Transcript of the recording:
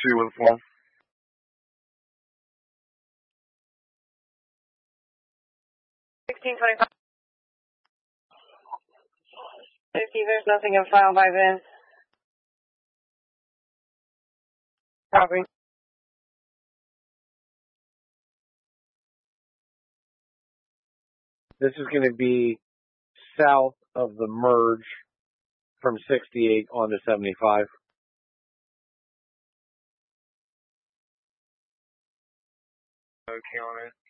214. 1625. There's nothing in file by then. Copy. This is going to be south of the merge from 68 onto 75. Okay on it.